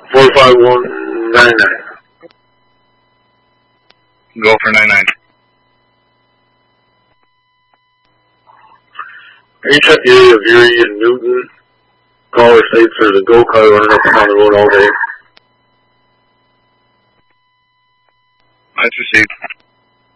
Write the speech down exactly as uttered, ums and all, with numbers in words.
four five one nine nine. Go for nine nine. You check the area of Erie and Newton. Caller states there's a go-kart running up and down the road all day. That's received.